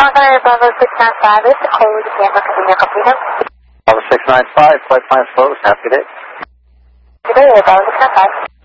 Contact Bravo 695, this is Chloe with the San Bernardino Casino. Bravo 695, flight plan slow, happy day. Good day, Bravo 695.